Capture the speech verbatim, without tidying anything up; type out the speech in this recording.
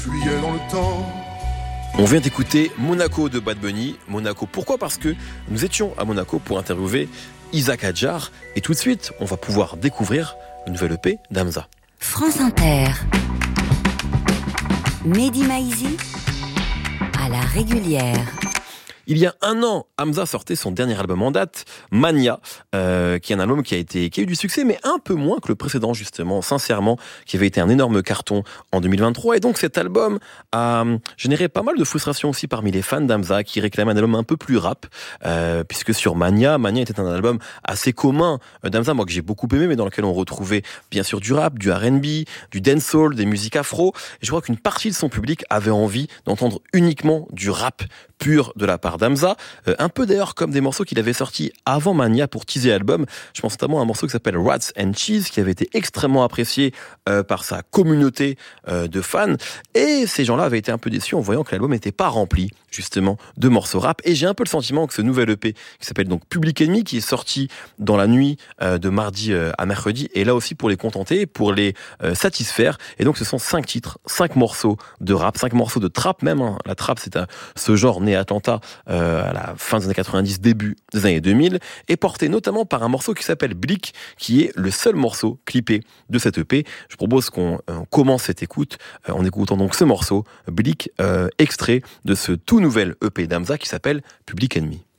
Fuyait dans le temps. On vient d'écouter Monaco de Bad Bunny. Monaco, pourquoi ? Parce que nous étions à Monaco pour interviewer Isaac Hadjar. Et tout de suite, on va pouvoir découvrir une nouvelle E P d'Hamza. France Inter. Mehdi Maizi à la régulière. Il y a un an, Hamza sortait son dernier album en date, Mania, euh, qui est un album qui a été, qui a eu du succès, mais un peu moins que le précédent, justement, sincèrement, qui avait été un énorme carton en deux mille vingt-trois. Et donc, cet album a généré pas mal de frustration aussi parmi les fans d'Hamza, qui réclamaient un album un peu plus rap, euh, puisque sur Mania, Mania était un album assez commun d'Hamza, moi que j'ai beaucoup aimé, mais dans lequel on retrouvait bien sûr du rap, du R and B, du dancehall, des musiques afro. Et je crois qu'une partie de son public avait envie d'entendre uniquement du rap pur de la part d'Hamza, euh, un peu d'ailleurs comme des morceaux qu'il avait sortis avant Mania pour teaser l'album. Je pense notamment à un morceau qui s'appelle Rats and Cheese, qui avait été extrêmement apprécié euh, par sa communauté euh, de fans, et ces gens-là avaient été un peu déçus en voyant que l'album n'était pas rempli justement de morceaux rap. Et j'ai un peu le sentiment que ce nouvel E P qui s'appelle donc Public Enemy, qui est sorti dans la nuit euh, de mardi euh, à mercredi, est là aussi pour les contenter, pour les euh, satisfaire. Et donc ce sont cinq titres, cinq morceaux de rap, cinq morceaux de trap même, hein. La trap, c'est un, ce genre né à Atlanta euh, à la fin des années quatre-vingt-dix, début des années deux mille, et porté notamment par un morceau qui s'appelle Blick, qui est le seul morceau clippé de cette E P. Je propose qu'on euh, commence cette écoute euh, en écoutant donc ce morceau, Blick, euh, extrait de ce tout nouvel E P d'Hamza qui s'appelle Public Enemy.